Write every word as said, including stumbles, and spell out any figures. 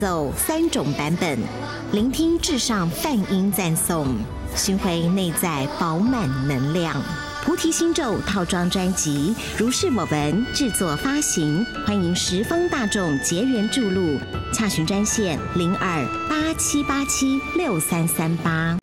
奏三种版本，聆听至上梵音赞颂，寻回内在饱满能量。菩提心咒套装专辑如是我闻制作发行，欢迎十方大众结缘注入，洽询专线零二八七八七六三三八。